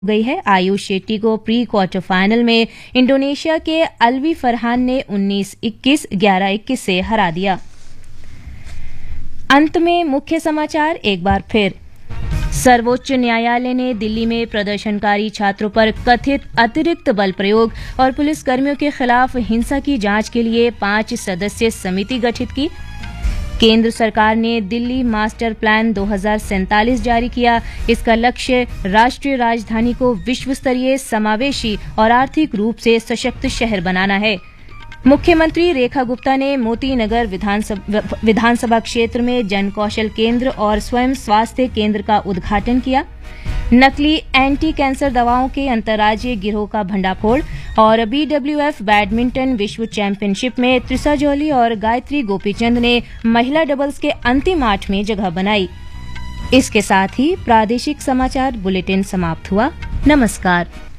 गई है। आयुष शेट्टी को प्री क्वार्टर फाइनल में इंडोनेशिया के अलवी फरहान ने 19-21, 11-21 से हरा दिया। अंत में मुख्य समाचार एक बार फिर। सर्वोच्च न्यायालय ने दिल्ली में प्रदर्शनकारी छात्रों पर कथित अतिरिक्त बल प्रयोग और पुलिसकर्मियों के खिलाफ हिंसा की जांच के लिए 5 सदस्यीय समिति गठित की। केंद्र सरकार ने दिल्ली मास्टर प्लान 2047 जारी किया। इसका लक्ष्य राष्ट्रीय राजधानी को विश्व स्तरीय, समावेशी और आर्थिक रूप से सशक्त शहर बनाना है। मुख्यमंत्री रेखा गुप्ता ने मोती नगर विधानसभा क्षेत्र में जन कौशल केंद्र और स्वयं स्वास्थ्य केंद्र का उद्घाटन किया। नकली एंटी कैंसर दवाओं के अंतर्राज्यीय गिरोह का भंडाफोड़ और BWF बैडमिंटन विश्व चैंपियनशिप में त्रिसा जॉली और गायत्री गोपीचंद ने महिला डबल्स के अंतिम 8 में जगह बनाई। इसके साथ ही प्रादेशिक समाचार बुलेटिन समाप्त हुआ। नमस्कार।